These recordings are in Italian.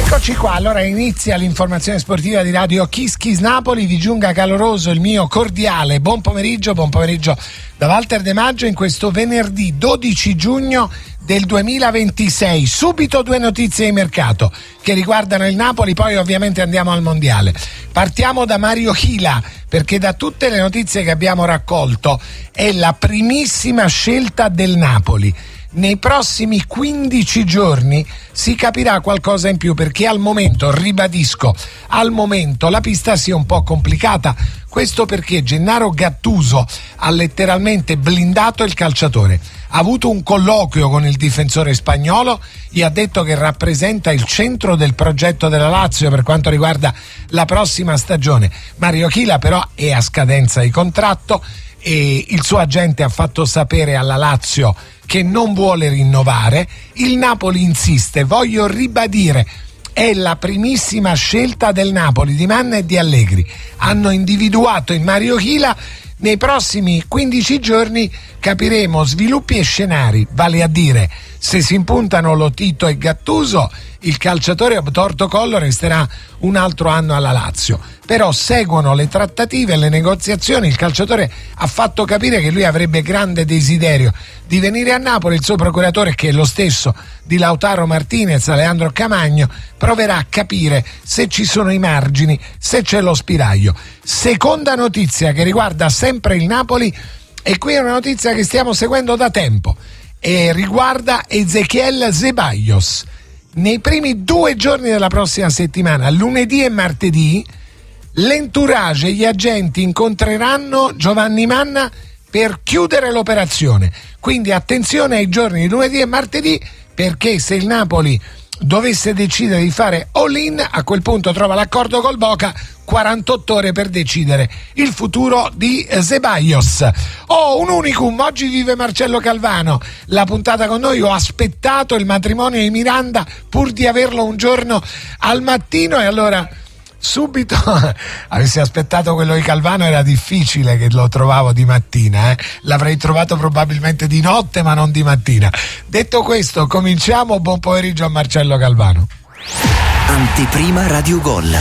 Eccoci qua, allora inizia l'informazione sportiva di Radio Kiss Kiss Napoli. Vi giunga caloroso il mio cordiale buon pomeriggio da Walter De Maggio in questo venerdì 12 giugno del 2026. Subito due notizie di mercato che riguardano il Napoli, poi ovviamente andiamo al mondiale. Partiamo da Mario Hila, perché da tutte le notizie che abbiamo raccolto è la primissima scelta del Napoli. Nei prossimi 15 giorni si capirà qualcosa in più, perché al momento, ribadisco, la pista sia un po' complicata. Questo perché Gennaro Gattuso ha letteralmente blindato il calciatore. Ha avuto un colloquio con il difensore spagnolo, gli ha detto che rappresenta il centro del progetto della Lazio per quanto riguarda la prossima stagione. Mario Hila però è a scadenza di contratto e il suo agente ha fatto sapere alla Lazio che non vuole rinnovare. Il Napoli insiste, voglio ribadire, è la primissima scelta del Napoli, di Manna e di Allegri. Hanno individuato in Mario Hila. Nei prossimi 15 giorni capiremo sviluppi e scenari, vale a dire se si impuntano Lotito e Gattuso, il calciatore a torto collo resterà un altro anno alla Lazio. Però seguono le trattative e le negoziazioni. Il calciatore ha fatto capire che lui avrebbe grande desiderio di venire a Napoli. Il suo procuratore, che è lo stesso di Lautaro Martinez, Alejandro Camagno, proverà a capire se ci sono i margini, se c'è lo spiraglio. Seconda notizia che riguarda sempre il Napoli, e qui è una notizia che stiamo seguendo da tempo, e riguarda Ezequiel Ceballos. Nei primi 2 giorni della prossima settimana, lunedì e martedì, l'entourage e gli agenti incontreranno Giovanni Manna per chiudere l'operazione. Quindi attenzione ai giorni di lunedì e martedì, perché se il Napoli dovesse decidere di fare all-in, a quel punto trova l'accordo col Boca, 48 ore per decidere il futuro di Ceballos. Un unicum, oggi vive Marcello Calvano. La puntata con noi, ho aspettato il matrimonio di Miranda pur di averlo un giorno al mattino, e allora subito avessi aspettato quello di Calvano era difficile che lo trovavo di mattina, l'avrei trovato probabilmente di notte ma non di mattina. Detto questo, cominciamo. Buon pomeriggio a Marcello Calvano. Anteprima Radio Gol.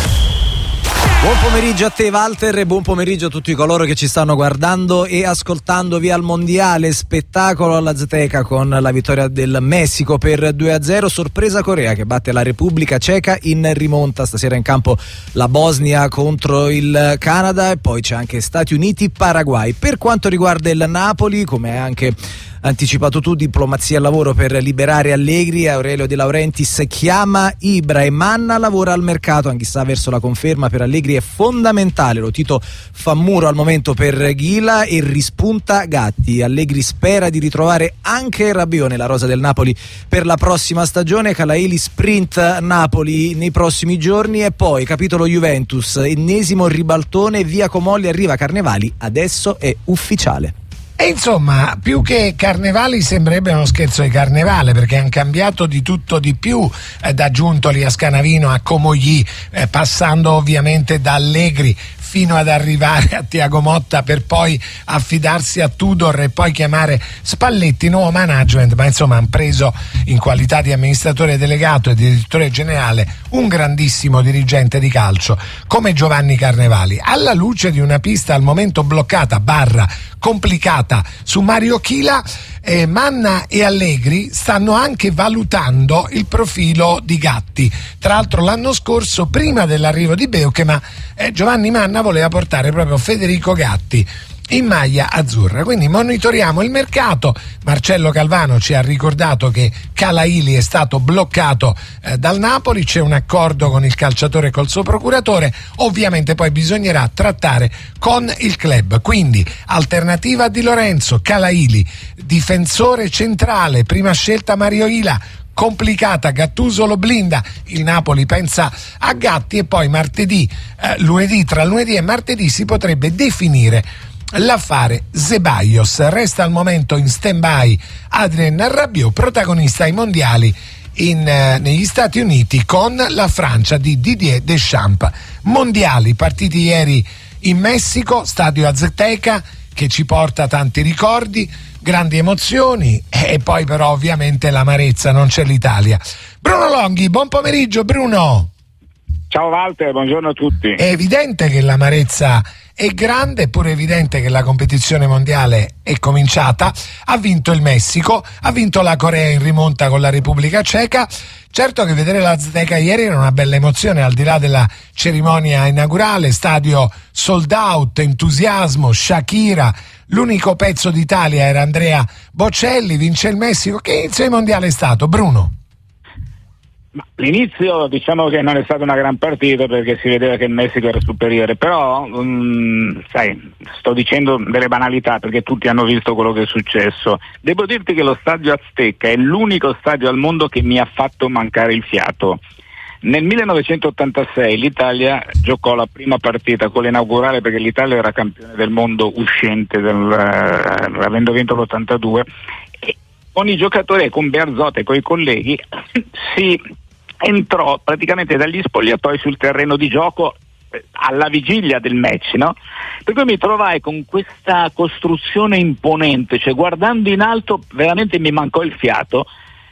Buon pomeriggio a te Walter e buon pomeriggio a tutti coloro che ci stanno guardando e ascoltando via il mondiale. Spettacolo all'Azteca con la vittoria del Messico per 2-0, sorpresa Corea che batte la Repubblica Ceca in rimonta. Stasera in campo la Bosnia contro il Canada e poi c'è anche Stati Uniti-Paraguay. Per quanto riguarda il Napoli, come è anche anticipato tu, diplomazia al lavoro per liberare Allegri. Aurelio De Laurentiis chiama Ibra e Manna lavora al mercato, anche sta verso la conferma per Allegri è fondamentale. Lotito fa muro al momento per Ghila e rispunta Gatti. Allegri spera di ritrovare anche Rabiot nella rosa del Napoli per la prossima stagione. Calaili sprint Napoli nei prossimi giorni. E poi capitolo Juventus, ennesimo ribaltone, via Comolli, arriva Carnevali, adesso è ufficiale. E insomma, più che Carnevali sembrerebbe uno scherzo di carnevale, perché hanno cambiato di tutto di più, da Giuntoli a Scanavino a Comogli, passando ovviamente da Allegri fino ad arrivare a Thiago Motta, per poi affidarsi a Tudor e poi chiamare Spalletti. Nuovo management, ma insomma hanno preso in qualità di amministratore delegato e direttore generale un grandissimo dirigente di calcio come Giovanni Carnevali. Alla luce di una pista al momento bloccata / complicata su Mario Hila, Manna e Allegri stanno anche valutando il profilo di Gatti. Tra l'altro l'anno scorso, prima dell'arrivo di Beuke, Giovanni Manna voleva portare proprio Federico Gatti in maglia azzurra. Quindi monitoriamo il mercato. Marcello Calvano ci ha ricordato che Calaili è stato bloccato dal Napoli, c'è un accordo con il calciatore e col suo procuratore, ovviamente poi bisognerà trattare con il club. Quindi alternativa Di Lorenzo, Calaili, difensore centrale, prima scelta Mario Hila, complicata, Gattuso lo blinda, il Napoli pensa a Gatti, e poi lunedì, tra lunedì e martedì si potrebbe definire l'affare Ceballos. Resta al momento in stand-by Adrien Rabiot, protagonista ai mondiali negli Stati Uniti con la Francia di Didier Deschamps. Mondiali partiti ieri in Messico, stadio Azteca, che ci porta tanti ricordi, grandi emozioni e poi però ovviamente l'amarezza, non c'è l'Italia. Bruno Longhi, buon pomeriggio Bruno. Ciao Walter, buongiorno a tutti. È evidente che l'amarezza è grande, è pure evidente che la competizione mondiale è cominciata. Ha vinto il Messico, ha vinto la Corea in rimonta con la Repubblica Ceca. Certo che vedere l'Azteca ieri era una bella emozione, al di là della cerimonia inaugurale, stadio sold out, entusiasmo, Shakira, l'unico pezzo d'Italia era Andrea Bocelli, vince il Messico. Che inizio di mondiale è stato, Bruno? Ma l'inizio diciamo che non è stata una gran partita perché si vedeva che il Messico era superiore, però sai, sto dicendo delle banalità perché tutti hanno visto quello che è successo. Devo dirti che lo stadio Azteca è l'unico stadio al mondo che mi ha fatto mancare il fiato. Nel 1986 l'Italia giocò la prima partita, quella inaugurale, perché l'Italia era campione del mondo uscente avendo vinto l'82, e con i giocatori, con Bearzot e con i colleghi si entrò praticamente dagli spogliatoi sul terreno di gioco alla vigilia del match, no? Per cui mi trovai con questa costruzione imponente, cioè guardando in alto veramente mi mancò il fiato,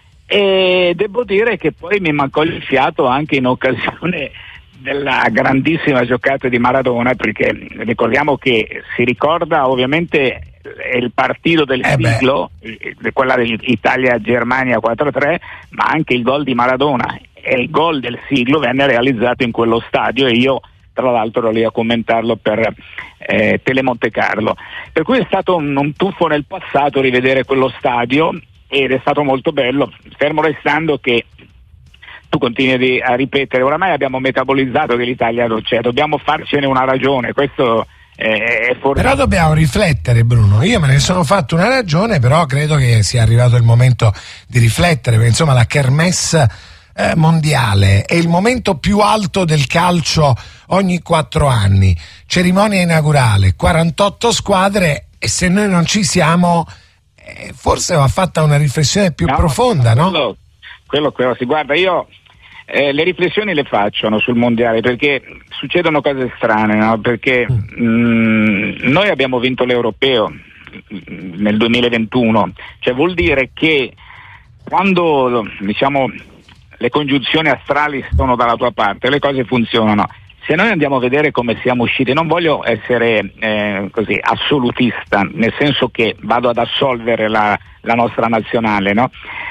e devo dire che poi mi mancò il fiato anche in occasione della grandissima giocata di Maradona, perché ricordiamo che si ricorda ovviamente il partito del siglo, quella dell'Italia-Germania 4-3, ma anche il gol di Maradona, e il gol del siglo venne realizzato in quello stadio, e io tra l'altro ero lì a commentarlo per Telemonte Carlo, per cui è stato un tuffo nel passato rivedere quello stadio, ed è stato molto bello, fermo restando che tu continui a ripetere, oramai abbiamo metabolizzato che l'Italia non c'è, dobbiamo farcene una ragione, questo è però dobbiamo riflettere, Bruno. Io me ne sono fatto una ragione, però credo che sia arrivato il momento di riflettere, perché insomma la kermesse mondiale è il momento più alto del calcio ogni 4 anni, cerimonia inaugurale, 48 squadre, e se noi non ci siamo forse va fatta una riflessione più profonda, no? Quello si guarda, io le riflessioni le faccio sul mondiale perché succedono cose strane, no? Perché noi abbiamo vinto l'Europeo nel 2021, cioè vuol dire che quando diciamo le congiunzioni astrali sono dalla tua parte le cose funzionano. Se noi andiamo a vedere come siamo usciti, non voglio essere così assolutista, nel senso che vado ad assolvere la nostra nazionale, no?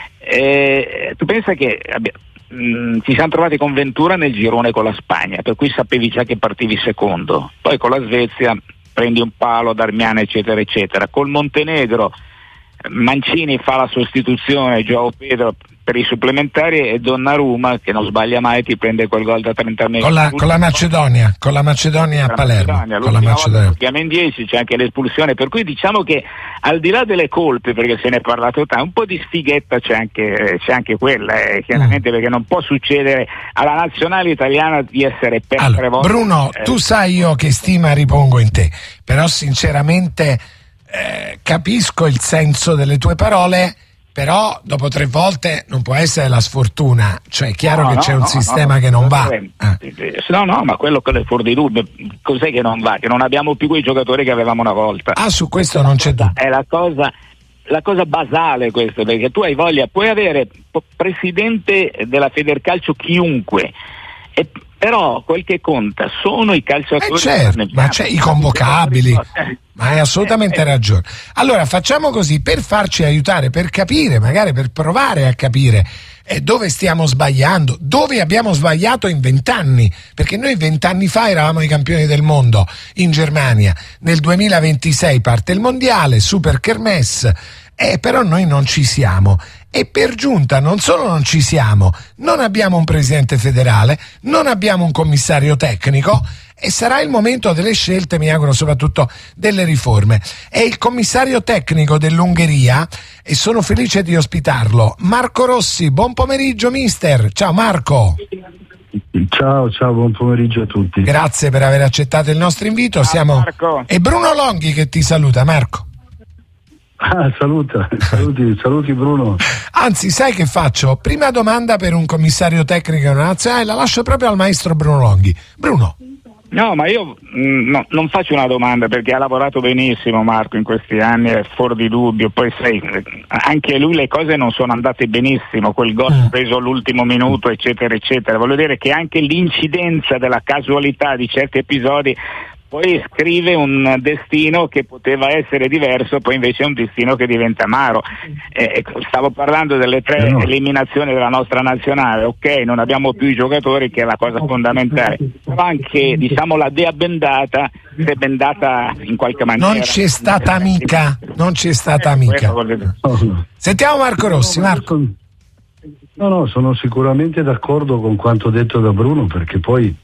Tu pensa che ci siamo trovati con Ventura nel girone con la Spagna, per cui sapevi già che partivi secondo, poi con la Svezia prendi un palo, Darmian eccetera eccetera, col Montenegro Mancini fa la sostituzione, João Pedro per i supplementari, e Donnarumma, che non sbaglia mai, ti prende quel gol da 30 metri con la Macedonia a Palermo, con la Macedonia siamo in 10, c'è anche l'espulsione, per cui diciamo che al di là delle colpe, perché se ne è parlato tanto, un po' di sfighetta c'è anche quella, chiaramente, perché non può succedere alla nazionale italiana di essere per 3 volte. Bruno, tu sai io che stima ripongo in te, però sinceramente capisco il senso delle tue parole, però dopo 3 volte non può essere la sfortuna, cioè è chiaro che c'è un sistema che non va. No, ma quello è fuori di dubbio. Cos'è che non va? Che non abbiamo più quei giocatori che avevamo una volta. Su questo non c'è dubbio. È la cosa basale questa, perché tu hai voglia, puoi avere presidente della Federcalcio chiunque, però quel che conta sono i calciatori. Certo, ma c'è i convocabili. Ma hai assolutamente ragione. Allora facciamo così, per farci aiutare, per capire, magari per provare a capire dove stiamo sbagliando, dove abbiamo sbagliato in 20 anni, perché noi 20 anni fa eravamo i campioni del mondo in Germania, nel 2026 parte il mondiale, super kermesse, però noi non ci siamo. E per giunta non solo non ci siamo, non abbiamo un presidente federale, non abbiamo un commissario tecnico, e sarà il momento delle scelte, mi auguro soprattutto delle riforme. È il commissario tecnico dell'Ungheria e sono felice di ospitarlo, Marco Rossi. Buon pomeriggio mister. Ciao Marco. Ciao, buon pomeriggio a tutti. Grazie per aver accettato il nostro invito. È Bruno Longhi che ti saluta, Marco. Saluti Bruno. Anzi, sai che faccio? Prima domanda per un commissario tecnico nazionale la lascio proprio al maestro Bruno Longhi. Bruno, No, ma io non faccio una domanda, perché ha lavorato benissimo Marco in questi anni, è fuori di dubbio. Poi sai, anche lui le cose non sono andate benissimo, quel gol preso all'ultimo minuto, eccetera eccetera. Voglio dire che anche l'incidenza della casualità di certi episodi poi scrive un destino che poteva essere diverso, poi invece è un destino che diventa amaro. Stavo parlando delle 3 eliminazioni della nostra nazionale, ok, non abbiamo più i giocatori, che è la cosa fondamentale, però anche, diciamo, la dea bendata si è bendata in qualche maniera. Non c'è stata amica. Sentiamo Marco Rossi. Marco. No, sono sicuramente d'accordo con quanto detto da Bruno, perché poi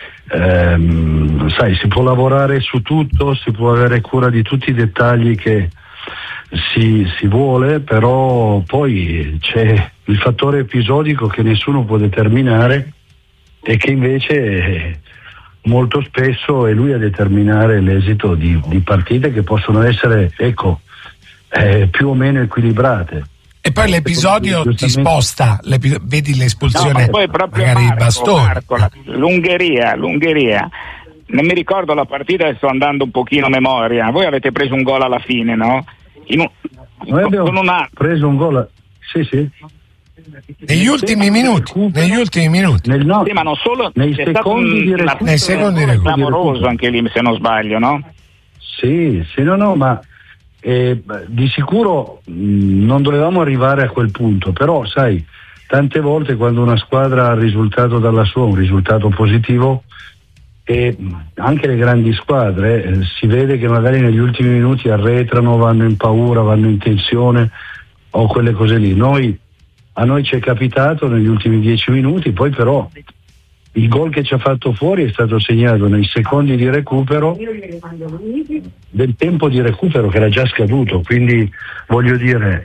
sai, si può lavorare su tutto, si può avere cura di tutti i dettagli che si vuole, però poi c'è il fattore episodico che nessuno può determinare e che invece molto spesso è lui a determinare l'esito di partite che possono essere, più o meno equilibrate. E poi l'episodio ti sposta, vedi l'espulsione, poi proprio magari il bastone. L'Ungheria, non mi ricordo la partita e sto andando un pochino a memoria. Voi avete preso un gol alla fine, no? Noi abbiamo preso un gol, sì. Negli ultimi minuti. Sì, ma non solo, nei secondi di recupero. Clamoroso anche lì, se non sbaglio, no? Sì, no, ma di sicuro non dovevamo arrivare a quel punto, però sai, tante volte quando una squadra ha il risultato dalla sua, un risultato positivo, e anche le grandi squadre si vede che magari negli ultimi minuti arretrano, vanno in paura, vanno in tensione o quelle cose lì. A noi ci è capitato negli ultimi 10 minuti, poi però il gol che ci ha fatto fuori è stato segnato nei secondi di recupero del tempo di recupero che era già scaduto, quindi voglio dire,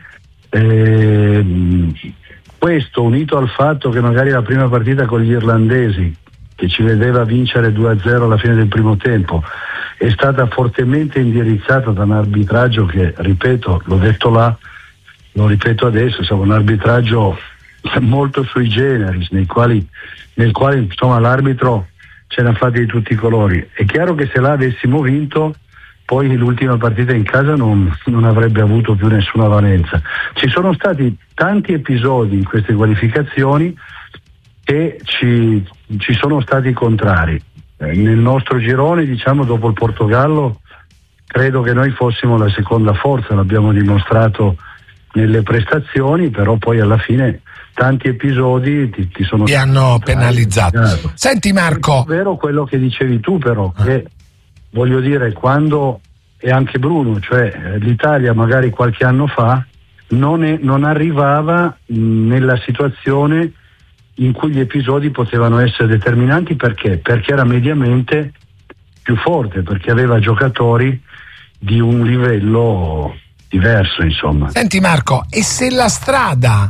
questo unito al fatto che magari la prima partita con gli irlandesi, che ci vedeva vincere 2-0 alla fine del primo tempo, è stata fortemente indirizzata da un arbitraggio che, ripeto, l'ho detto là, lo ripeto adesso, è un arbitraggio molto sui generis, nel quale insomma l'arbitro ce n'ha fatti di tutti i colori. È chiaro che se là avessimo vinto, poi l'ultima partita in casa non avrebbe avuto più nessuna valenza. Ci sono stati tanti episodi in queste qualificazioni che ci sono stati contrari. Nel nostro girone, diciamo, dopo il Portogallo, credo che noi fossimo la seconda forza, l'abbiamo dimostrato nelle prestazioni, però poi alla fine tanti episodi ti hanno penalizzato. Senti Marco, è vero quello che dicevi tu, però, che voglio dire, quando, e anche Bruno, cioè l'Italia magari qualche anno fa non arrivava nella situazione in cui gli episodi potevano essere determinanti. Perché era mediamente più forte, perché aveva giocatori di un livello diverso, insomma. Senti Marco, e se la strada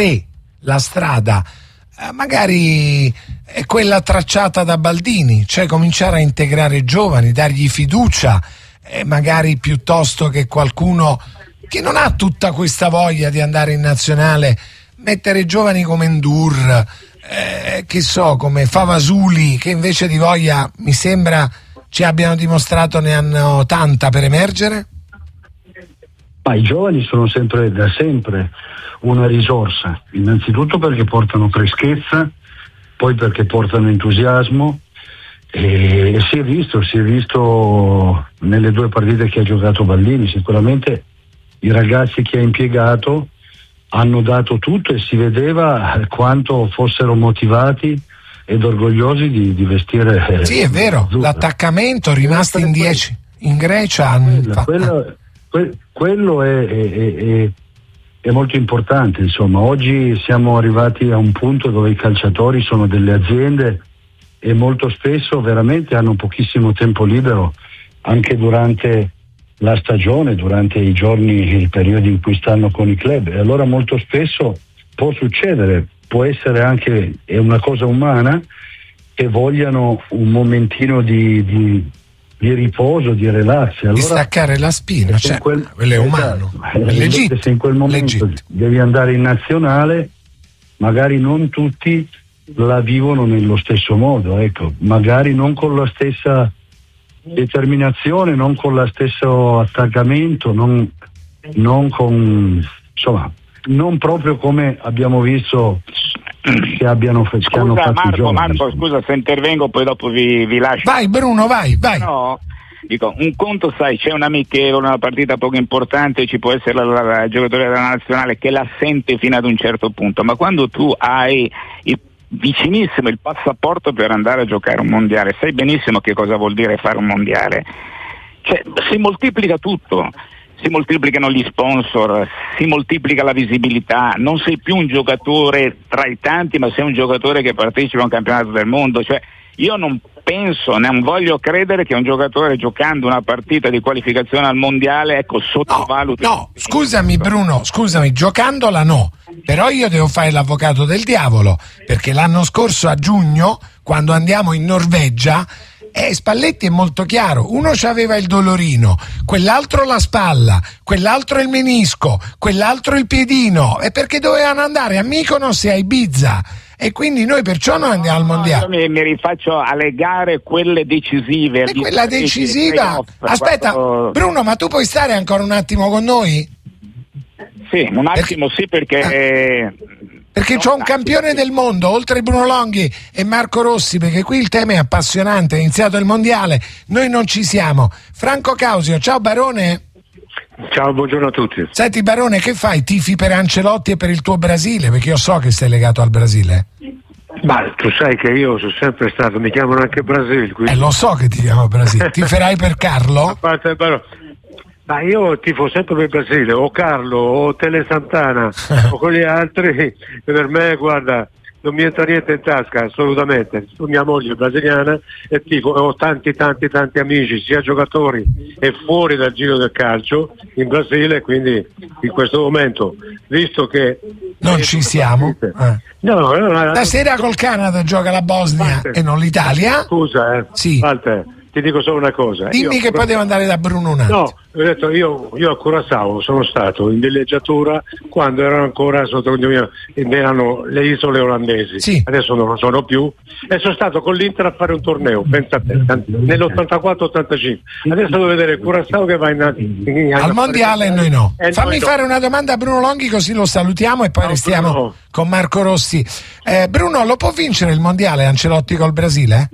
magari è quella tracciata da Baldini, cioè cominciare a integrare giovani, dargli fiducia, magari piuttosto che qualcuno che non ha tutta questa voglia di andare in nazionale, mettere giovani come Ndur, come Favasuli, che invece di voglia, mi sembra, ci abbiano dimostrato ne hanno tanta per emergere? Ma i giovani sono da sempre una risorsa, innanzitutto perché portano freschezza, poi perché portano entusiasmo, e si è visto nelle 2 partite che ha giocato Baldini. Sicuramente i ragazzi che ha impiegato hanno dato tutto e si vedeva quanto fossero motivati ed orgogliosi di vestire. Sì, è vero, l'attaccamento rimasti in 10 in Grecia. Quello è molto importante, insomma. Oggi siamo arrivati a un punto dove i calciatori sono delle aziende e molto spesso veramente hanno pochissimo tempo libero, anche durante la stagione, durante i periodi in cui stanno con i club, e allora molto spesso può succedere, può essere anche, è una cosa umana, che vogliano un momentino di riposo, di relax, allora, di staccare la spina, cioè, quello è umano, è legittimo. Se in quel momento devi andare in nazionale, magari non tutti la vivono nello stesso modo, ecco, magari non con la stessa determinazione, non con lo stesso attaccamento, non con, insomma, non proprio come abbiamo visto che hanno fatto i giovani. Marco, scusa se intervengo, poi dopo vi lascio. Vai Bruno, vai. No, dico, un conto, sai, c'è un amichevole, una partita poco importante, ci può essere la giocatore della nazionale che la sente fino ad un certo punto, ma quando tu hai vicinissimo il passaporto per andare a giocare un mondiale, sai benissimo che cosa vuol dire fare un mondiale, cioè si moltiplica tutto, si moltiplicano gli sponsor, si moltiplica la visibilità, non sei più un giocatore tra i tanti, ma sei un giocatore che partecipa a un campionato del mondo. Cioè io non penso, non voglio credere che un giocatore giocando una partita di qualificazione al mondiale, ecco, sottovaluta. No, scusami Bruno, giocandola no, però io devo fare l'avvocato del diavolo, perché l'anno scorso a giugno, quando andiamo in Norvegia, Spalletti è molto chiaro, uno c'aveva il dolorino, quell'altro la spalla, quell'altro il menisco, quell'altro il piedino, e perché dovevano andare a Mykonos e a Ibiza, e quindi noi perciò non andiamo al mondiale. Io mi rifaccio alle gare, quelle decisive. E quella decisiva, aspetta Bruno, ma tu puoi stare ancora un attimo con noi? Sì, un attimo, sì, perché c'ho un campione del mondo, oltre Bruno Longhi e Marco Rossi, perché qui il tema è appassionante, è iniziato il mondiale, noi non ci siamo. Franco Causio, ciao Barone. Ciao, buongiorno a tutti. Senti Barone, che fai? Tifi per Ancelotti e per il tuo Brasile? Perché io so che sei legato al Brasile. Ma tu sai che io sono sempre stato, mi chiamano anche Brasile. Quindi... lo so che ti chiamo Brasile. Tiferai per Carlo? A parte ma io tifo sempre per Brasile, o Carlo, o Tele Santana, o con gli altri, per me, guarda, non mi entra niente in tasca, assolutamente. Mia moglie è brasiliana e tifo, ho tanti amici, sia giocatori e fuori dal giro del calcio, in Brasile, quindi in questo momento, visto che... Non ci siamo? No, stasera col Canada gioca la Bosnia e non l'Italia. Scusa, sì. Walter, ti dico solo una cosa. Dimmi che poi devo andare da Bruno un attimo. No, ho detto io a Curaçao sono stato in villeggiatura quando erano ancora erano le isole olandesi. Sì. Adesso non lo sono più. E sono stato con l'Inter a fare un torneo, pensa a te, nell'84-85. Adesso devo vedere Curaçao che va al mondiale e noi no. Fammi fare una domanda a Bruno Longhi, così lo salutiamo e poi restiamo Bruno con Marco Rossi. Bruno, lo può vincere il mondiale Ancelotti col Brasile?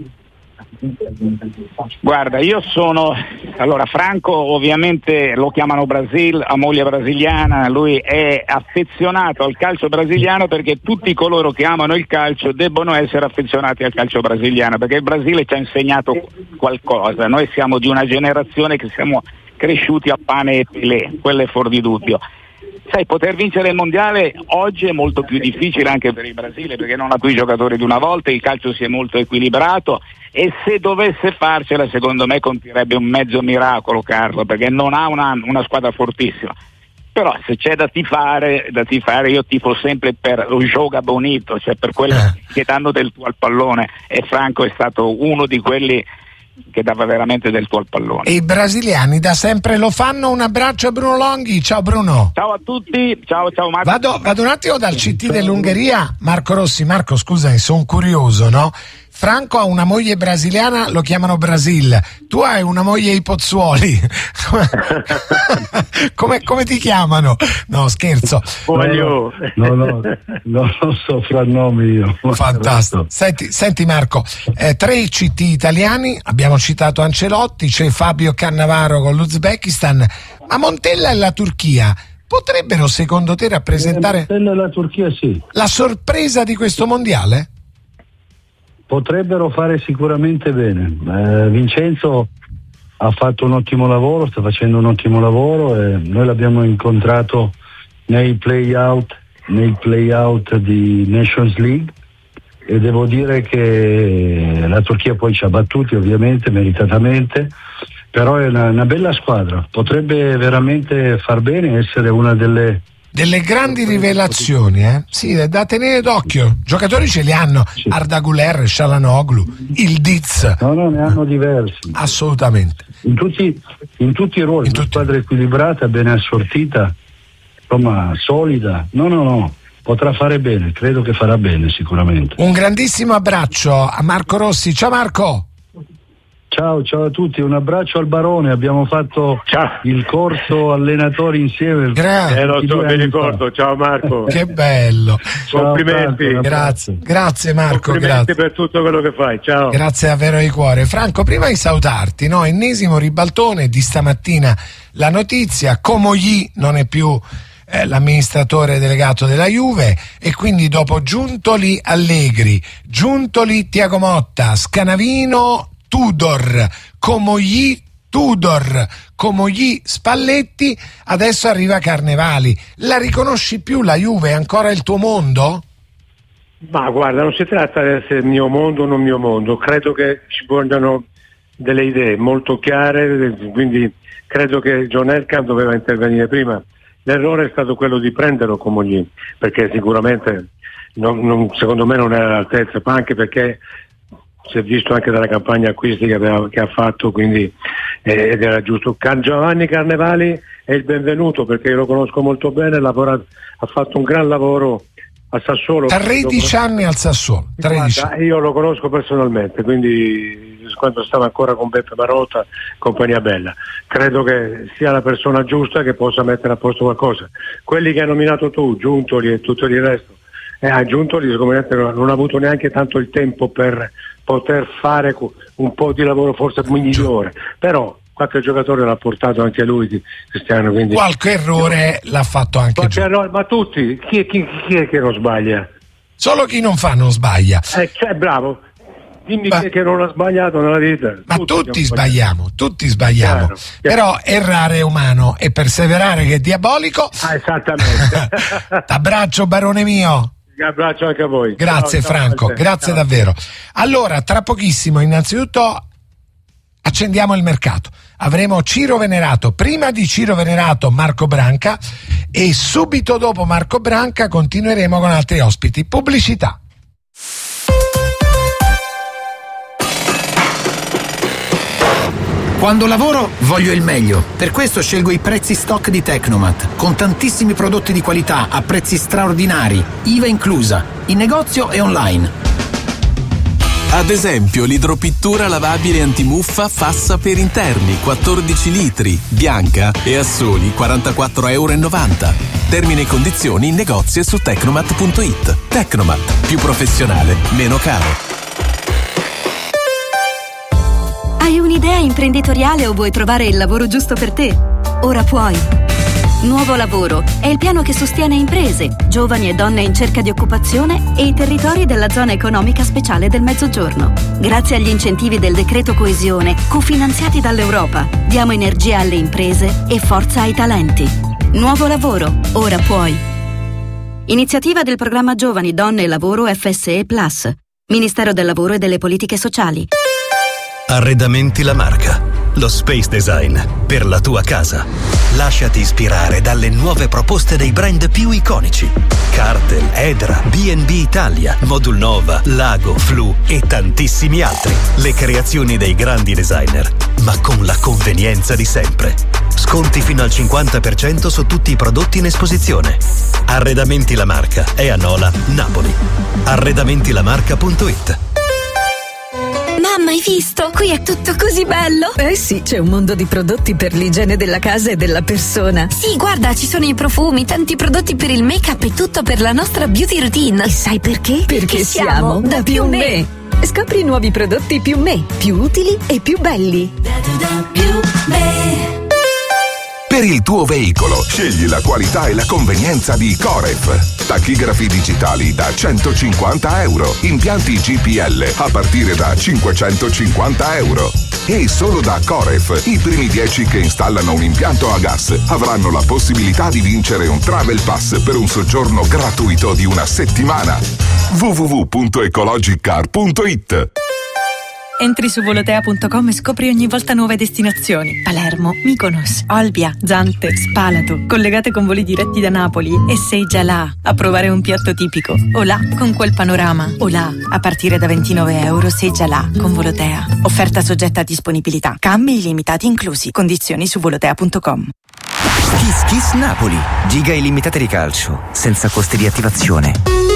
Guarda, allora Franco ovviamente lo chiamano Brasil, ha moglie brasiliana, lui è affezionato al calcio brasiliano perché tutti coloro che amano il calcio debbono essere affezionati al calcio brasiliano, perché il Brasile ci ha insegnato qualcosa, noi siamo di una generazione che siamo cresciuti a pane e Pelé, quello è fuori di dubbio. Sai, poter vincere il mondiale oggi è molto più difficile anche per il Brasile, perché non ha più i giocatori di una volta, il calcio si è molto equilibrato, e se dovesse farcela secondo me compirebbe un mezzo miracolo Carlo, perché non ha una squadra fortissima. Però se c'è da tifare io tifo sempre per lo gioca bonito, cioè per quelli che danno del tuo al pallone, e Franco è stato uno di quelli che dava veramente del tuo al pallone. E i brasiliani da sempre lo fanno. Un abbraccio a Bruno Longhi. Ciao Bruno. Ciao a tutti, ciao Marco. Vado un attimo dal CT dell'Ungheria. Marco Rossi. Marco, scusami, sono curioso, no? Franco ha una moglie brasiliana, lo chiamano Brasil. Tu hai una moglie ai Pozzuoli. come ti chiamano? No, scherzo. No, non so frannomi io. Fantastico. Senti Marco, 3 CT italiani, abbiamo citato Ancelotti, c'è Fabio Cannavaro con l'Uzbekistan, ma Montella e la Turchia potrebbero secondo te rappresentare Montella e la Turchia, sì, la sorpresa di questo mondiale? Potrebbero fare sicuramente bene. Vincenzo ha fatto un ottimo lavoro, sta facendo un ottimo lavoro, e noi l'abbiamo incontrato nei play-out di Nations League, e devo dire che la Turchia poi ci ha battuti ovviamente, meritatamente, però è una bella squadra, potrebbe veramente far bene, essere una delle grandi rivelazioni, Sì, è da tenere d'occhio. Giocatori ce li hanno, sì. Arda Güler, Çalhanoğlu, il Diz. No, ne hanno diversi. Assolutamente. In tutti i ruoli, una squadra equilibrata, ben assortita, insomma, solida. No. potrà fare bene, credo che farà bene sicuramente. Un grandissimo abbraccio a Marco Rossi. Ciao Marco. Ciao a tutti, un abbraccio al Barone, abbiamo fatto il corso allenatori insieme. Lo so, mi ricordo, ciao Marco. Che bello. Complimenti. Franco, grazie Marco. Complimenti per tutto quello che fai, ciao. Grazie davvero di cuore. Franco, prima di salutarti, ennesimo ribaltone di stamattina, la notizia, Comogli non è più l'amministratore delegato della Juve, e quindi dopo Giuntoli Allegri, Giuntoli Tiago Motta, Scanavino Tudor, Comogli Tudor, Comogli Spalletti, adesso arriva Carnevali. La riconosci più la Juve? È ancora il tuo mondo? Ma guarda, non si tratta di essere mio mondo o non mio mondo, credo che ci vogliano delle idee molto chiare, quindi credo che John Elkann doveva intervenire prima. L'errore è stato quello di prenderlo Comogli, perché sicuramente secondo me non era all'altezza, ma anche perché si è visto anche dalla campagna acquisti che ha fatto, quindi ed era giusto. Giovanni Carnevali è il benvenuto, perché io lo conosco molto bene, ha fatto un gran lavoro a Sassuolo. 13 anni al Sassuolo. 13. Guarda, io lo conosco personalmente, quindi quando stava ancora con Beppe Marotta, compagnia bella. Credo che sia la persona giusta che possa mettere a posto qualcosa. Quelli che hai nominato tu, Giuntoli e tutto il resto, Giuntoli non ha avuto neanche tanto il tempo per poter fare un po' di lavoro forse migliore, però qualche giocatore l'ha portato anche lui, Cristiano, quindi qualche errore l'ha fatto anche ma tutti, chi è che non sbaglia? Solo chi non fa non sbaglia. Bravo, dimmi che non ha sbagliato nella vita. Ma tutti sbagliamo. Chiaro. Però errare è umano e perseverare che è diabolico. Esattamente. T'abbraccio, barone mio. Un abbraccio anche a voi. Grazie Franco, grazie davvero. Allora, tra pochissimo, innanzitutto accendiamo il mercato. Avremo Ciro Venerato, prima di Ciro Venerato Marco Branca, e subito dopo Marco Branca continueremo con altri ospiti. Pubblicità. Quando lavoro voglio il meglio, per questo scelgo i prezzi stock di Tecnomat, con tantissimi prodotti di qualità a prezzi straordinari, IVA inclusa, in negozio e online. Ad esempio l'idropittura lavabile antimuffa Fassa per interni 14 litri, bianca e a soli €44,90. Termini e condizioni in negozio e su tecnomat.it. Tecnomat, più professionale, meno caro. Hai un'idea imprenditoriale o vuoi trovare il lavoro giusto per te? Ora puoi. Nuovo Lavoro è il piano che sostiene imprese, giovani e donne in cerca di occupazione e i territori della zona economica speciale del Mezzogiorno. Grazie agli incentivi del decreto coesione, cofinanziati dall'Europa, diamo energia alle imprese e forza ai talenti. Nuovo Lavoro, ora puoi. Iniziativa del programma Giovani, Donne e Lavoro FSE Plus, Ministero del Lavoro e delle Politiche Sociali. Arredamenti La Marca, lo space design per la tua casa. Lasciati ispirare dalle nuove proposte dei brand più iconici: Cartel, Edra, B&B Italia, Modulnova, Lago, Flu e tantissimi altri. Le creazioni dei grandi designer, ma con la convenienza di sempre. Sconti fino al 50% su tutti i prodotti in esposizione. Arredamenti La Marca è a Nola, Napoli. Arredamentilamarca.it. Mamma, hai visto? Qui è tutto così bello! Eh sì, c'è un mondo di prodotti per l'igiene della casa e della persona. Sì, guarda, ci sono i profumi, tanti prodotti per il make-up e tutto per la nostra beauty routine. E sai perché? Perché siamo da Più Me. Scopri nuovi prodotti Più Me, più utili e più belli. Da Più Me. Per il tuo veicolo, scegli la qualità e la convenienza di Coref. Tachigrafi digitali da €150, impianti GPL a partire da €550. E solo da Coref, i primi 10 che installano un impianto a gas avranno la possibilità di vincere un Travel Pass per un soggiorno gratuito di una settimana. www.ecologicar.it. Entri su volotea.com e scopri ogni volta nuove destinazioni. Palermo, Mykonos, Olbia, Zante, Spalato, collegate con voli diretti da Napoli. E sei già là a provare un piatto tipico. O là con quel panorama. O là a partire da €29 sei già là con Volotea. Offerta soggetta a disponibilità. Cambi illimitati inclusi. Condizioni su volotea.com. Kiss Kiss Napoli. Giga illimitate di calcio, senza costi di attivazione.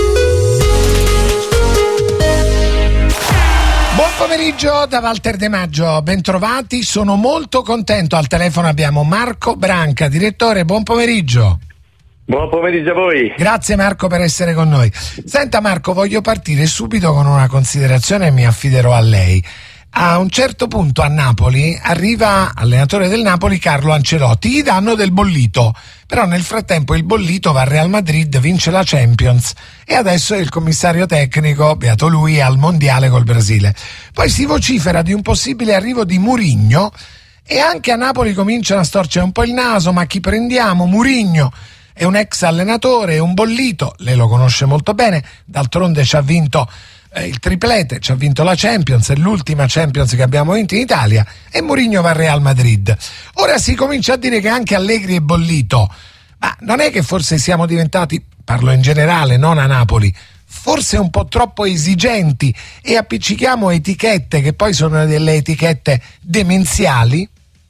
Buon pomeriggio da Walter De Maggio, bentrovati, sono molto contento. Al telefono abbiamo Marco Branca, direttore, buon pomeriggio. Buon pomeriggio a voi. Grazie Marco per essere con noi. Senta Marco, voglio partire subito con una considerazione e mi affiderò a lei. A un certo punto a Napoli arriva allenatore del Napoli Carlo Ancelotti, gli danno del bollito, però nel frattempo il bollito va al Real Madrid, vince la Champions e adesso è il commissario tecnico, beato lui, al mondiale col Brasile. Poi si vocifera di un possibile arrivo di Mourinho e anche a Napoli cominciano a storcere un po' il naso, ma chi prendiamo? Mourinho è un ex allenatore, è un bollito, lei lo conosce molto bene, d'altronde ci ha vinto il triplete, ci ha vinto la Champions, è l'ultima Champions che abbiamo vinto in Italia, e Mourinho va al Real Madrid. Ora si comincia a dire che anche Allegri è bollito, ma non è che forse siamo diventati, parlo in generale, non a Napoli, forse un po' troppo esigenti e appiccichiamo etichette che poi sono delle etichette demenziali?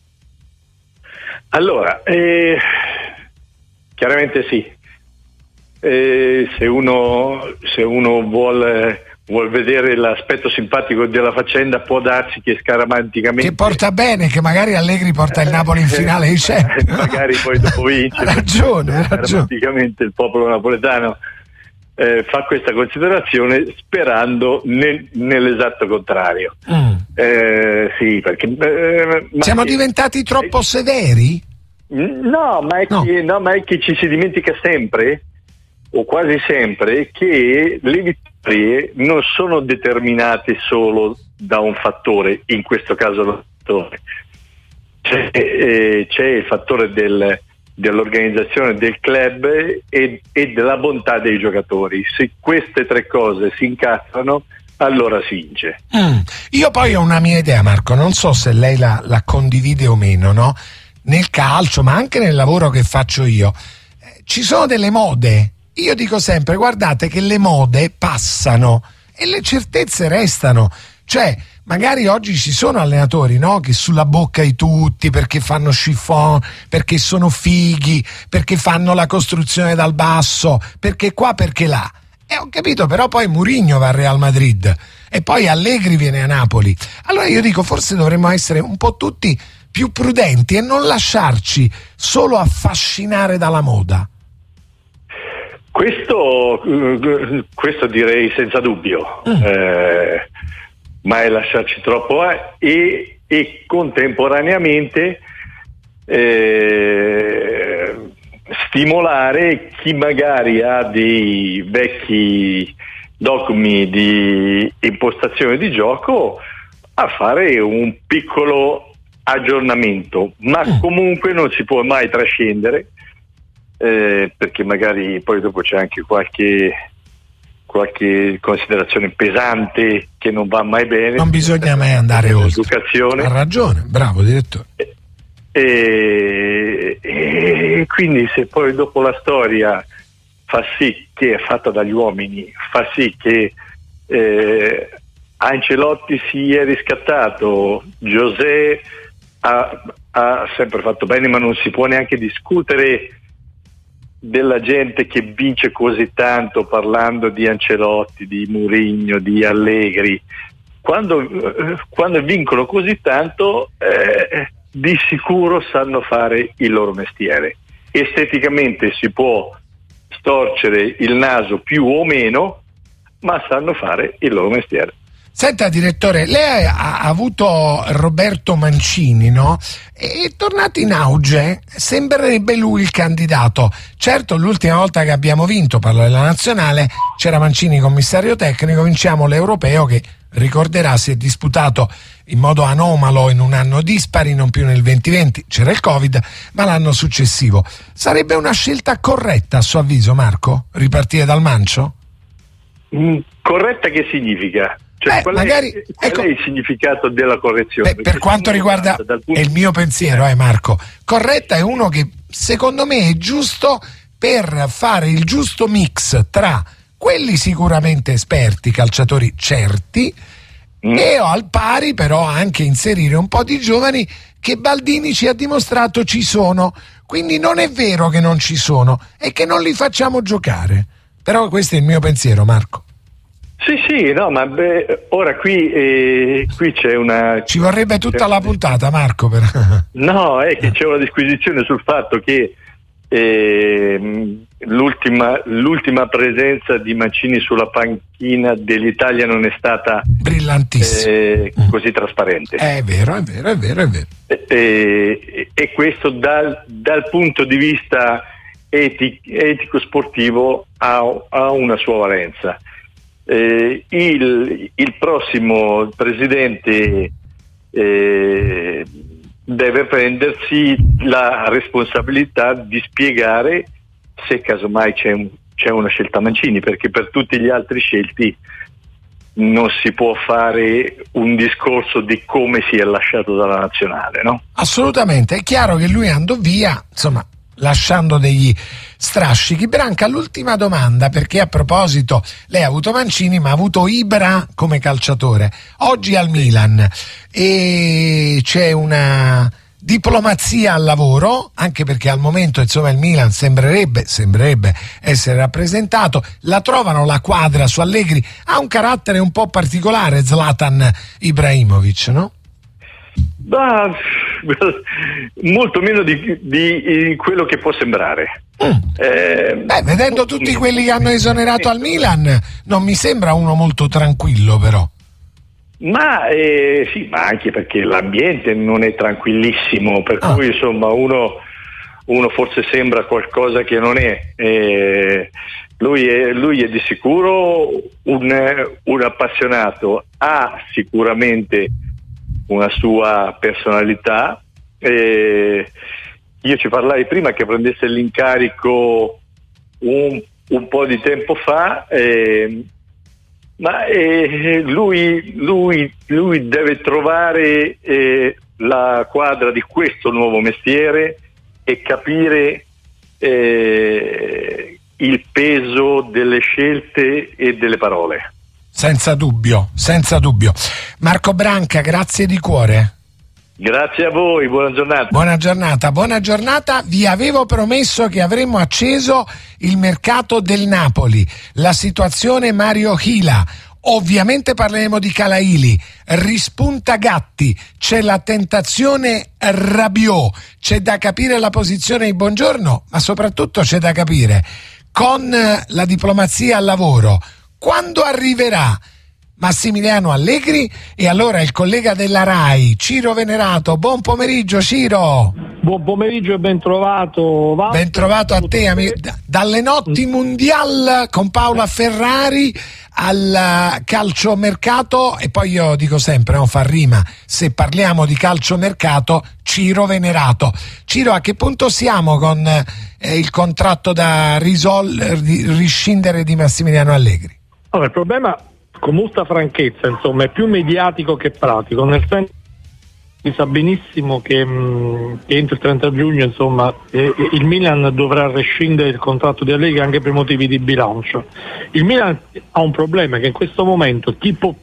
Allora, chiaramente sì. Se uno vuol vedere l'aspetto simpatico della faccenda, può darsi che scaramanticamente, che porta bene, che magari Allegri porta il Napoli in finale di Champions, magari poi dopo vince. Ha ragione. Scaramanticamente il popolo napoletano fa questa considerazione sperando nell'esatto contrario. Sì, perché siamo diventati troppo severi? No, ma è che ci si dimentica sempre, o quasi sempre, che le vittorie non sono determinate solo da un fattore, in questo caso lo fattore. C'è il fattore dell'organizzazione del club e della bontà dei giocatori. Se queste tre cose si incastrano, allora si vince. Io poi ho una mia idea, Marco, non so se lei la condivide o meno, no? Nel calcio, ma anche nel lavoro che faccio io, ci sono delle mode. Io dico sempre, guardate che le mode passano e le certezze restano. Cioè, magari oggi ci sono allenatori, no? Che sulla bocca di tutti, perché fanno chiffon, perché sono fighi, perché fanno la costruzione dal basso, perché qua, perché là. Ho capito, però poi Mourinho va al Real Madrid e poi Allegri viene a Napoli. Allora io dico, forse dovremmo essere un po' tutti più prudenti e non lasciarci solo affascinare dalla moda. Questo direi senza dubbio, ma è lasciarci troppo e contemporaneamente stimolare chi magari ha dei vecchi dogmi di impostazione di gioco a fare un piccolo aggiornamento, ma comunque non si può mai trascendere, perché magari poi dopo c'è anche qualche considerazione pesante che non va mai bene. Non bisogna mai andare oltre. L'educazione. Ha ragione, bravo direttore. E quindi se poi dopo la storia fa sì che è fatta dagli uomini, fa sì che Ancelotti si è riscattato, José ha sempre fatto bene, ma non si può neanche discutere della gente che vince così tanto parlando di Ancelotti, di Mourinho, di Allegri. Quando vincono così tanto, di sicuro sanno fare il loro mestiere. Esteticamente si può storcere il naso più o meno, ma sanno fare il loro mestiere. Senta direttore, lei ha avuto Roberto Mancini, no? È tornato in auge, sembrerebbe lui il candidato. Certo, l'ultima volta che abbiamo vinto, parlo della nazionale, c'era Mancini commissario tecnico, vinciamo l'europeo che, ricorderà, si è disputato in modo anomalo in un anno dispari, non più nel 2020, c'era il Covid, ma l'anno successivo. Sarebbe una scelta corretta a suo avviso, Marco? Ripartire dal Mancio? Corretta che significa? Cioè, qual è il significato della correzione? Per quanto riguarda è il mio pensiero, Marco, corretta è uno che secondo me è giusto per fare il giusto mix tra quelli sicuramente esperti, calciatori certi, e al pari però anche inserire un po' di giovani che Baldini ci ha dimostrato ci sono, quindi non è vero che non ci sono, è che non li facciamo giocare. Però questo è il mio pensiero, Marco. Sì, no, ma ora qui c'è una... Ci vorrebbe tutta la puntata, Marco. No, è che c'è una disquisizione sul fatto che l'ultima presenza di Mancini sulla panchina dell'Italia non è stata brillantissima, così trasparente. È vero. E questo dal punto di vista etico-sportivo ha una sua valenza. Il prossimo presidente deve prendersi la responsabilità di spiegare se casomai c'è una scelta Mancini, perché per tutti gli altri scelti non si può fare un discorso di come si è lasciato dalla nazionale, no? Assolutamente, è chiaro che lui andò via, insomma, lasciando degli strascichi. Branca, l'ultima domanda, perché a proposito lei ha avuto Mancini ma ha avuto Ibra come calciatore, oggi al Milan, e c'è una diplomazia al lavoro, anche perché al momento insomma il Milan sembrerebbe essere rappresentato, la trovano la quadra su Allegri, ha un carattere un po' particolare Zlatan Ibrahimovic, no? Molto meno di quello che può sembrare. Vedendo tutti quelli che hanno esonerato al Milan non mi sembra uno molto tranquillo, però. Ma sì, ma anche perché l'ambiente non è tranquillissimo, per cui insomma uno forse sembra qualcosa che non è. Lui è di sicuro un appassionato, ha sicuramente una sua personalità. Io ci parlai prima che prendesse l'incarico un po' di tempo fa, ma lui deve trovare la quadra di questo nuovo mestiere e capire il peso delle scelte e delle parole. Senza dubbio. Marco Branca, grazie di cuore. Grazie a voi, buona giornata. Buona giornata. Vi avevo promesso che avremmo acceso il mercato del Napoli, la situazione Mario Hila. Ovviamente parleremo di Calaili, rispunta Gatti, c'è la tentazione Rabiot, c'è da capire la posizione di Buongiorno, ma soprattutto c'è da capire con la diplomazia al lavoro quando arriverà Massimiliano Allegri. E allora il collega della RAI, Ciro Venerato. Buon pomeriggio, Ciro. Buon pomeriggio e ben trovato. Ben trovato a te, dalle notti mondial con Paola Ferrari al calciomercato. E poi io dico sempre, non fa rima, se parliamo di calciomercato, Ciro Venerato. Ciro, a che punto siamo con il contratto da riscindere di Massimiliano Allegri? Allora, il problema, con molta franchezza, insomma, è più mediatico che pratico, nel senso si sa benissimo che entro il 30 giugno insomma il Milan dovrà rescindere il contratto di Allegri anche per motivi di bilancio. Il Milan ha un problema, che in questo momento chi può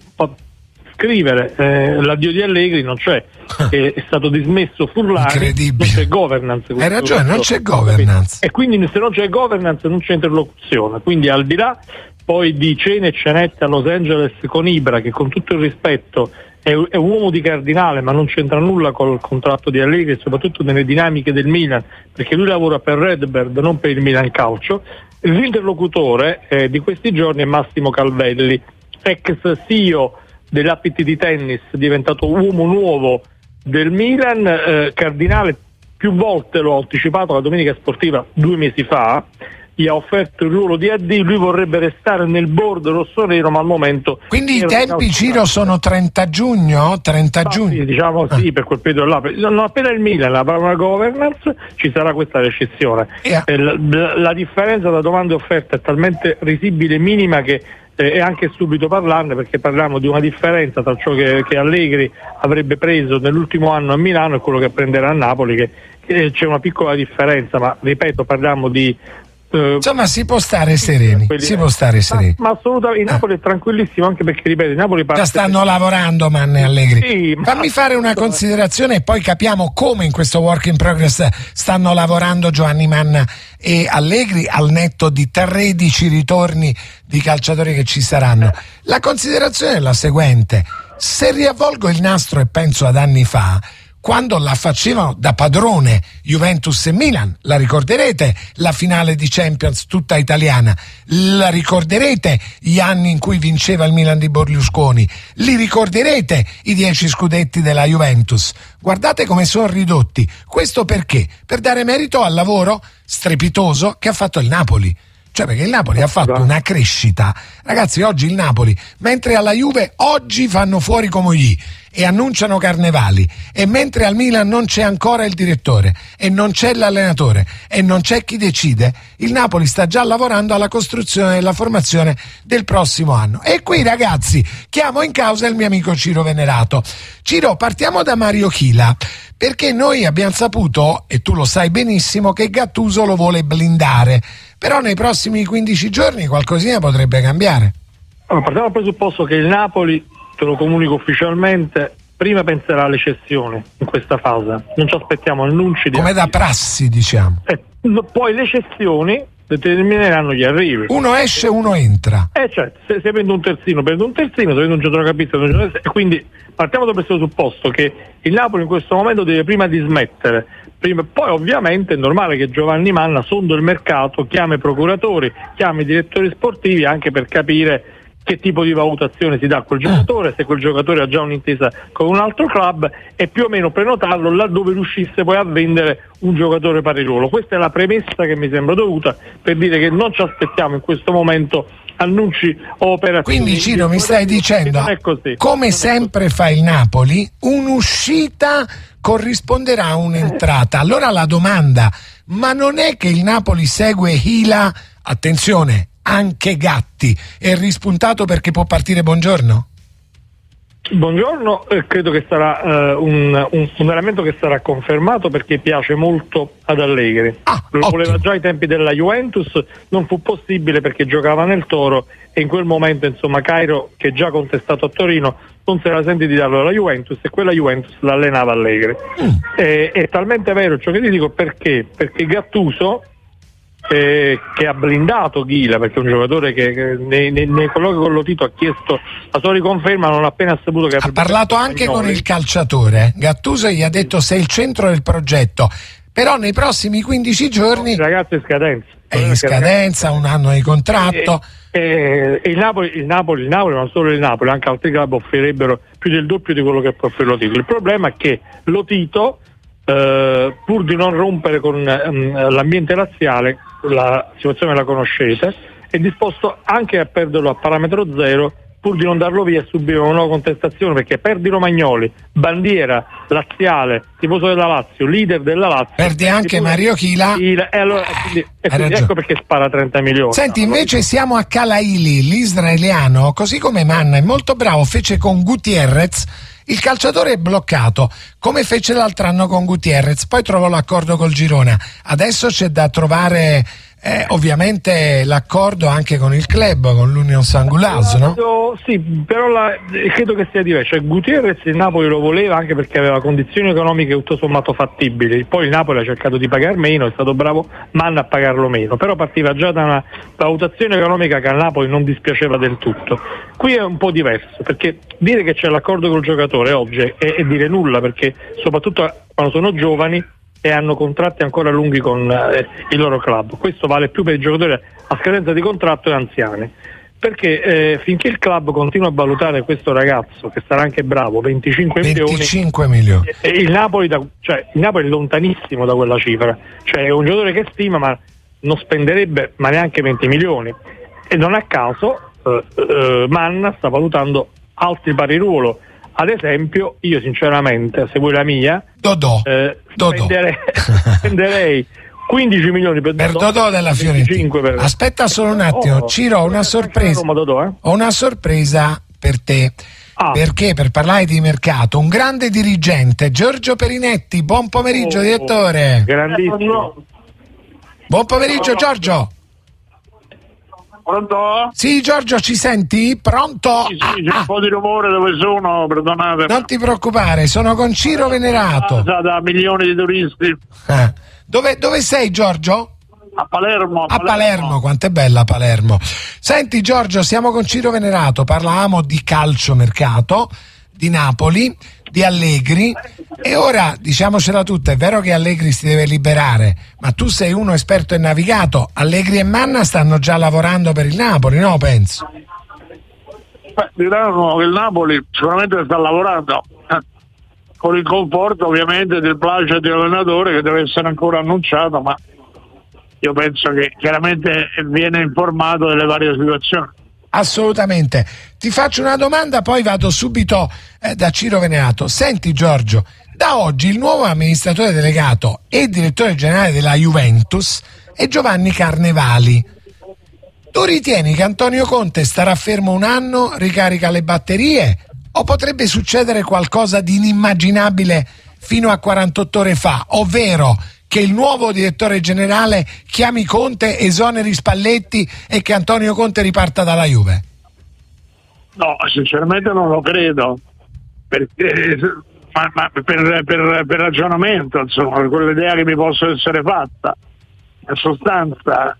scrivere l'addio di Allegri non c'è, è stato dismesso Furlani, non c'è governance. Hai ragione, non c'è governance. E quindi se non c'è governance non c'è interlocuzione, quindi al di là poi di cene e cenette a Los Angeles con Ibra, che con tutto il rispetto è un uomo di cardinale ma non c'entra nulla col contratto di Allegri e soprattutto nelle dinamiche del Milan, perché lui lavora per Redbird, non per il Milan Calcio. L'interlocutore di questi giorni è Massimo Calvelli, ex CEO dell'APT di tennis, diventato uomo nuovo del Milan, cardinale. Più volte l'ho anticipato alla Domenica Sportiva 2 mesi fa, gli ha offerto il ruolo di AD, lui vorrebbe restare nel board rossonero, ma al momento... Quindi i tempi, Ciro, sono 30 giugno? 30 giugno? Sì, diciamo sì, per quel periodo là. Non appena il Milan avrà una governance ci sarà questa recessione. La differenza tra domanda e offerta è talmente risibile e minima che è anche subito parlarne, perché parliamo di una differenza tra ciò che Allegri avrebbe preso nell'ultimo anno a Milano e quello che prenderà a Napoli, che c'è una piccola differenza, ma ripeto, parliamo di insomma si può stare sereni, ma assolutamente. Il Napoli è tranquillissimo, anche perché ripeto, il Napoli parte. Già stanno lavorando Manna e Allegri. Sì, fammi fare una considerazione e poi capiamo come in questo work in progress stanno lavorando Giovanni Manna e Allegri, al netto di 13 ritorni di calciatori che ci saranno. La considerazione è la seguente: se riavvolgo il nastro e penso ad anni fa, quando la facevano da padrone Juventus e Milan, la ricorderete la finale di Champions tutta italiana, la ricorderete gli anni in cui vinceva il Milan di Berlusconi, li ricorderete i 10 scudetti della Juventus. Guardate come sono ridotti. Questo perché? Per dare merito al lavoro strepitoso che ha fatto il Napoli. Cioè, perché il Napoli ha fatto una crescita. Ragazzi, oggi il Napoli, mentre alla Juve oggi fanno fuori Comogli e annunciano Carnevali, e mentre al Milan non c'è ancora il direttore e non c'è l'allenatore e non c'è chi decide, il Napoli sta già lavorando alla costruzione della formazione del prossimo anno. E qui, ragazzi, chiamo in causa il mio amico Ciro Venerato. Ciro, partiamo da Mario Chila, perché noi abbiamo saputo, e tu lo sai benissimo, che Gattuso lo vuole blindare. Però nei prossimi 15 giorni qualcosina potrebbe cambiare. Allora, partiamo dal presupposto che il Napoli, te lo comunico ufficialmente, prima penserà alle cessioni in questa fase. Non ci aspettiamo annunci di come da prassi, diciamo. Poi le cessioni determineranno gli arrivi. Uno esce, uno entra. Certo, se prendo un terzino, se prendo un centrocampista, e quindi partiamo dal presupposto che il Napoli in questo momento deve prima dismettere. Poi ovviamente è normale che Giovanni Manna, sondo il mercato, chiami i procuratori, chiami i direttori sportivi anche per capire che tipo di valutazione si dà a quel giocatore, se quel giocatore ha già un'intesa con un altro club, e più o meno prenotarlo laddove riuscisse poi a vendere un giocatore pari ruolo. Questa è la premessa che mi sembra dovuta per dire che non ci aspettiamo in questo momento annunci o operazioni. Quindi Ciro, mi stai dicendo, come sempre fa il Napoli, un'uscita corrisponderà a un'entrata. Allora la domanda: ma non è che il Napoli segue Hila, attenzione, anche Gatti, è rispuntato perché può partire Buongiorno? Buongiorno, credo che sarà un elemento che sarà confermato, perché piace molto ad Allegri. Lo voleva già ai tempi della Juventus, non fu possibile perché giocava nel Toro e in quel momento, insomma, Cairo, che è già contestato a Torino, non si era sentito di darlo alla Juventus, e quella Juventus l'allenava Allegri. È talmente vero ciò che ti dico, perché Gattuso, che ha blindato Ghila, perché è un giocatore che nei colloqui con Lotito ha chiesto la sua riconferma, non appena saputo che ha parlato anche con il calciatore. Gattuso gli ha detto: sei il centro del progetto, però nei prossimi 15 giorni il ragazzo è in scadenza, in scadenza, un anno di contratto. Il Napoli, ma solo il Napoli, anche altri club offrirebbero più del doppio di quello che può offrire Lotito. Il problema è che Lotito, pur di non rompere con l'ambiente razziale, la situazione la conoscete, è disposto anche a perderlo a parametro zero, pur di non darlo via e subire una nuova contestazione, perché perdi Romagnoli, bandiera laziale, tifoso della Lazio, leader della Lazio, perdi anche Mario Chila, e allora quindi ecco perché spara 30 milioni. Senti, invece siamo a Kalaili, l'israeliano, così come Manna è molto bravo, fece con Gutierrez. Il calciatore è bloccato, come fece l'altro anno con Gutierrez, poi trovò l'accordo col Girona. Adesso c'è da trovare ovviamente l'accordo anche con il club, con l'Union Sangulaso, no? Sì, però credo che sia diverso. Gutierrez il Napoli lo voleva anche perché aveva condizioni economiche tutto sommato fattibili, poi il Napoli ha cercato di pagare meno, è stato bravo Manna a pagarlo meno, però partiva già da una valutazione economica che al Napoli non dispiaceva del tutto. Qui è un po' diverso, perché dire che c'è l'accordo col giocatore oggi è dire nulla, perché soprattutto quando sono giovani e hanno contratti ancora lunghi con il loro club. Questo vale più per i giocatori a scadenza di contratto e anziani, perché finché il club continua a valutare questo ragazzo, che sarà anche bravo, 25 milioni, il Napoli è lontanissimo da quella cifra, cioè è un giocatore che stima ma non spenderebbe ma neanche 20 milioni, e non a caso Manna sta valutando altri pari ruolo. Ad esempio, io sinceramente, se vuoi la mia, spenderei 15 milioni per Dodò della Fiorentina. Aspetta solo un attimo, Ciro, ho una sorpresa. Ho una sorpresa per te. Perché per parlare di mercato, un grande dirigente, Giorgio Perinetti. Buon pomeriggio, direttore. Grandissimo. Buon pomeriggio, Giorgio. Pronto? Sì, Giorgio, ci senti? Pronto? Sì, c'è un po' di rumore dove sono, perdonate. Non ti preoccupare, sono con Ciro Venerato. Da milioni di turisti. Dove sei, Giorgio? A Palermo. A Palermo, quanto è bella Palermo. Senti, Giorgio, siamo con Ciro Venerato, parlavamo di calciomercato, di Napoli, di Allegri, e ora diciamocela tutta, è vero che Allegri si deve liberare, ma tu sei uno esperto e navigato. Allegri e Manna stanno già lavorando per il Napoli, no? Penso. Diranno che il Napoli sicuramente sta lavorando, con il conforto ovviamente del placet dell'allenatore, che deve essere ancora annunciato, ma io penso che chiaramente viene informato delle varie situazioni. Assolutamente. Ti faccio una domanda, poi vado subito da Ciro Venerato. Senti, Giorgio, da oggi il nuovo amministratore delegato e direttore generale della Juventus è Giovanni Carnevali. Tu ritieni che Antonio Conte starà fermo un anno, ricarica le batterie, o potrebbe succedere qualcosa di inimmaginabile fino a 48 ore fa, ovvero che il nuovo direttore generale chiami Conte, esoneri Spalletti e che Antonio Conte riparta dalla Juve? No, sinceramente non lo credo, perché ma per ragionamento, insomma, per quell'idea che mi possa essere fatta. In sostanza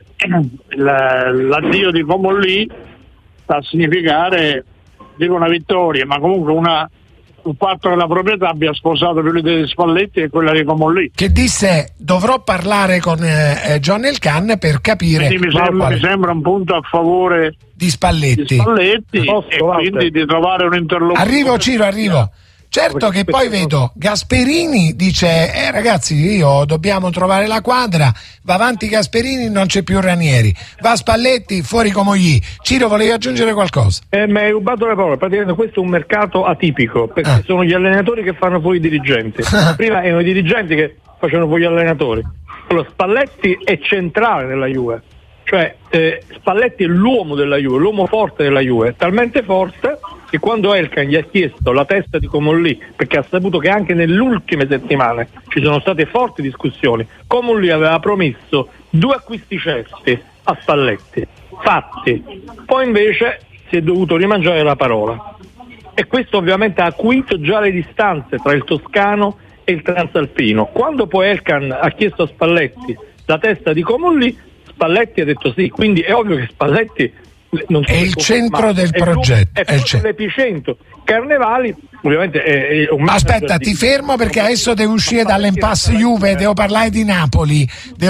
l'addio di Comolli sta a significare, dico, una vittoria, ma comunque un fatto che la proprietà abbia sposato più l'idea di Spalletti e quella di Comolli, che disse dovrò parlare con John Elkann per capire. Mi sembra un punto a favore di Spalletti, e quindi di trovare un interlocutore. Arrivo, Ciro, arrivo. Certo che poi vedo Gasperini dice ragazzi, dobbiamo trovare la quadra, va avanti Gasperini, non c'è più Ranieri, va Spalletti, fuori Comolli. Ciro, volevi aggiungere qualcosa? Mi hai rubato la parola. Praticamente questo è un mercato atipico, perché sono gli allenatori che fanno poi i dirigenti. Prima erano i dirigenti che facevano poi gli allenatori. Allora, Spalletti è centrale nella Juve, cioè Spalletti è l'uomo della Juve, l'uomo forte della Juve, talmente forte che quando Elkann gli ha chiesto la testa di Comolli, perché ha saputo che anche nelle ultime settimane ci sono state forti discussioni, Comolli aveva promesso 2 acquisti certi a Spalletti, fatti, poi invece si è dovuto rimangiare la parola, e questo ovviamente ha acuito già le distanze tra il toscano e il transalpino. Quando poi Elkann ha chiesto a Spalletti la testa di Comolli, Spalletti ha detto sì, quindi è ovvio che Spalletti non è il centro del progetto, è l'epicentro. Carnevali ovviamente è un aspetta, ti fermo perché adesso devo uscire dall'impasse Juve, devo parlare di Napoli,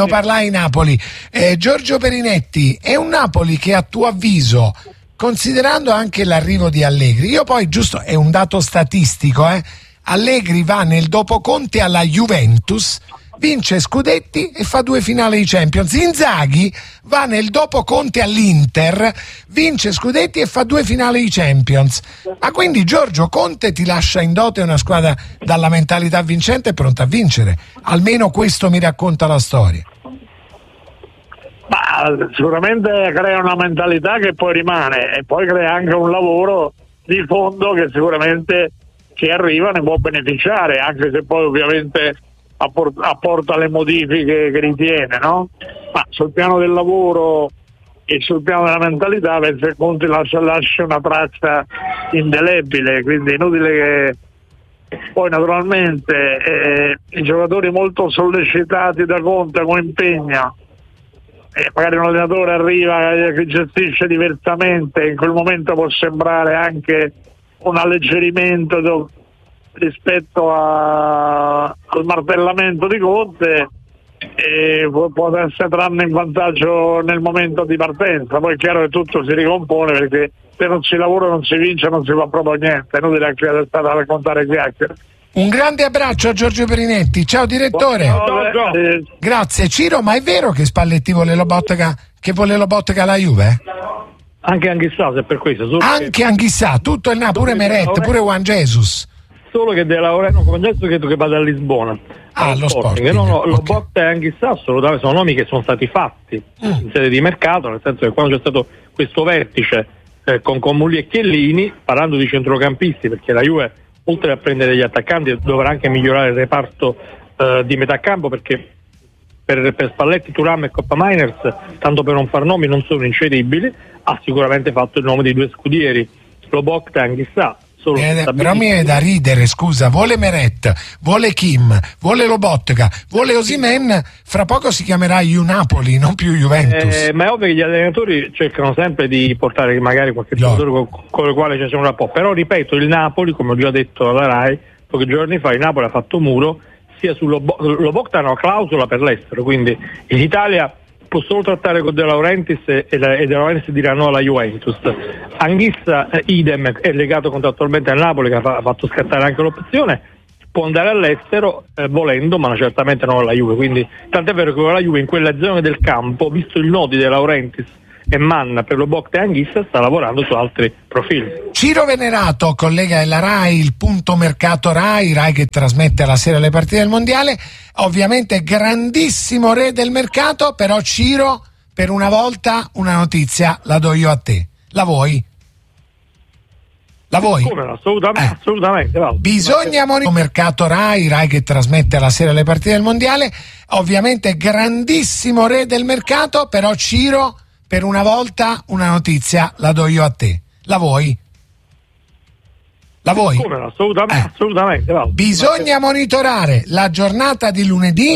Giorgio Perinetti, è un Napoli che a tuo avviso, considerando anche l'arrivo di Allegri, io poi giusto, è un dato statistico, Allegri va nel dopo Conte alla Juventus, vince scudetti e fa 2 finali di Champions. Inzaghi va nel dopo Conte all'Inter, vince scudetti e fa 2 finali di Champions. Ma quindi Giorgio, Conte ti lascia in dote una squadra dalla mentalità vincente e pronta a vincere. Almeno questo mi racconta la storia. Ma sicuramente crea una mentalità che poi rimane, e poi crea anche un lavoro di fondo che sicuramente chi arriva ne può beneficiare, anche se poi ovviamente apporta le modifiche che ritiene, no? Ma sul piano del lavoro e sul piano della mentalità penso che Conte lascia una traccia indelebile, quindi è inutile che poi naturalmente i giocatori molto sollecitati da Conte con impegno, magari un allenatore arriva che gestisce diversamente, in quel momento può sembrare anche un alleggerimento rispetto al martellamento di Conte, e può essere tranne in vantaggio nel momento di partenza. Poi è chiaro che tutto si ricompone, perché se non si lavora, non si vince, non si fa proprio niente, è inutile anche stare a raccontare chiacchiere. Un grande abbraccio a Giorgio Perinetti, ciao direttore. Grazie. Ciro, ma è vero che Spalletti vuole Lobotka alla Juve? Anche Anghissà, se per questo. Anche Anghissà, tutto il Napoli, pure Meret, pure Juan Jesus. Solo che De Laurentiis, come adesso credo che vada a Lisbona. Lo Sporting. No, Lobotka e Anghissà assolutamente sono nomi che sono stati fatti in sede di mercato, nel senso che quando c'è stato questo vertice con Comolli e Chiellini, parlando di centrocampisti, perché la Juve oltre a prendere gli attaccanti dovrà anche migliorare il reparto di metà campo, perché per Spalletti, Thuram e Coppa Miners, tanto per non far nomi, non sono incedibili. Ha sicuramente fatto il nome dei due scudieri, Lobotka e Anghissà. Però mi è da ridere, scusa, vuole Meret, vuole Kim, vuole Lobotka, vuole Osimhen, fra poco si chiamerà Napoli, non più Juventus. Ma è ovvio che gli allenatori cercano sempre di portare magari qualche giocatore con il quale c'è un rapporto, però ripeto, il Napoli, come ho già detto alla RAI pochi giorni fa, il Napoli ha fatto muro sia su Lobotka, ha una clausola per l'estero, quindi in Italia può solo trattare con De Laurentiis e De Laurentiis dirà no alla Juventus. Anghissa idem, è legato contrattualmente al Napoli, che ha fatto scattare anche l'opzione, può andare all'estero volendo, ma certamente non alla Juve, quindi tant'è vero che la Juve in quelle zone del campo, visto il no di De Laurentiis e Manna per Lobotka e Anghissa, sta lavorando su altri profili. Ciro Venerato, collega della RAI, il punto mercato RAI che trasmette alla sera le partite del mondiale, ovviamente grandissimo re del mercato, però Ciro, per una volta una notizia la do io a te. La vuoi? La vuoi? Come no, assolutamente. Bisogna monitorare il mercato RAI che trasmette alla sera le partite del mondiale, ovviamente grandissimo re del mercato, però Ciro, per una volta una notizia la do io a te. La vuoi? La vuoi? Come no, assolutamente. Bisogna monitorare la giornata di lunedì